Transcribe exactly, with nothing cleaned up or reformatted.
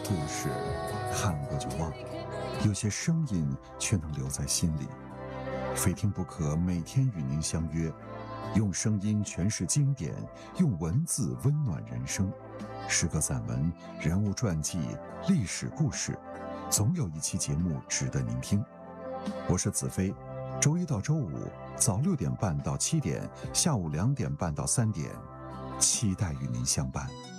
故事看过就忘，有些声音却能留在心里。非听不可，每天与您相约，用声音诠释经典，用文字温暖人生。诗歌散文、人物传记、历史故事，总有一期节目值得您听。我是子飞，周一到周五早六点半到七点，下午两点半到三点，期待与您相伴。